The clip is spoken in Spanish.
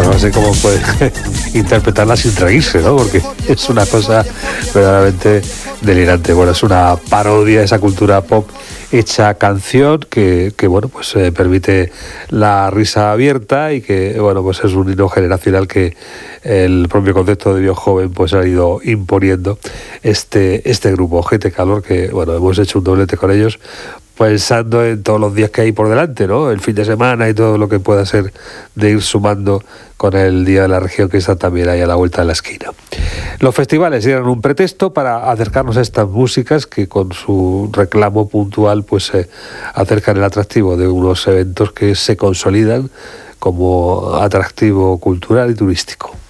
no sé cómo puede interpretarla sin reírse, ¿no? Porque es una cosa verdaderamente delirante. Bueno, es una parodia de esa cultura pop hecha canción que bueno, pues permite la risa abierta y que, bueno, pues es un hilo generacional que el propio concepto de Biojoven pues ha ido imponiendo este grupo GT Calor, que, bueno, hemos hecho un doblete con ellos pensando en todos los días que hay por delante, ¿no? El fin de semana y todo lo que pueda ser de ir sumando con el Día de la Región, que está también ahí a la vuelta de la esquina. Los festivales eran un pretexto para acercarnos a estas músicas que con su reclamo puntual pues acercan el atractivo de unos eventos que se consolidan como atractivo cultural y turístico.